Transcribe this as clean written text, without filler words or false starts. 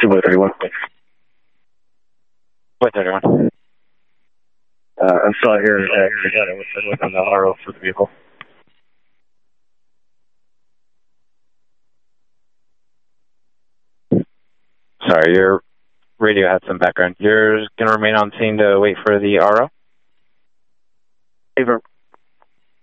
Wood 31. Wood 31. I'm still out here on the RO for the vehicle. Sorry, your radio had some background. You're going to remain on scene to wait for the RO? Favor.